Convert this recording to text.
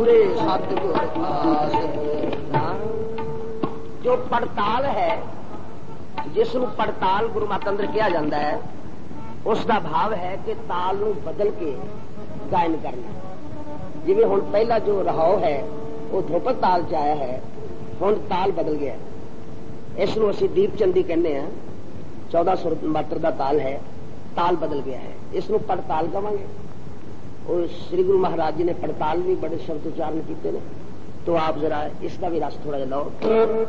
ਪੂਰੇ ਸਤਿਗੁਰ ਪਾਸ। ਜੋ ਪੜਤਾਲ ਹੈ, ਜਿਸ ਨੂੰ ਪੜਤਾਲ ਗੁਰੂ ਮਤ ਅੰਦਰ ਕਿਹਾ ਜਾਂਦਾ ਹੈ, ਉਸ ਦਾ ਭਾਵ ਹੈ ਕਿ ਤਾਲ ਨੂੰ ਬਦਲ ਕੇ ਗਾਇਨ ਕਰਨਾ। ਜਿਵੇਂ ਹੁਣ ਪਹਿਲਾ ਜੋ ਰਹਾਉ ਹੈ ਉਹ ਧੋਪਤ ਤਾਲ ਚ ਆਇਆ ਹੈ, ਹੁਣ ਤਾਲ ਬਦਲ ਗਿਆ। ਇਸ ਨੂੰ ਅਸੀਂ ਦੀਪਚੰਦੀ ਕਹਿੰਦੇ ਹਾਂ। 1400 ਮਾਤਰ ਦਾ ਤਾਲ ਹੈ, ਤਾਲ ਬਦਲ ਗਿਆ ਹੈ, ਇਸ ਨੂੰ ਪੜਤਾਲ ਕਵਾਂਗੇ। और श्री गुरु महाराज जी ने पड़ताल भी बड़े शब्द उच्चारण किए ने, तो आप जरा इसका भी रस थोड़ा लो।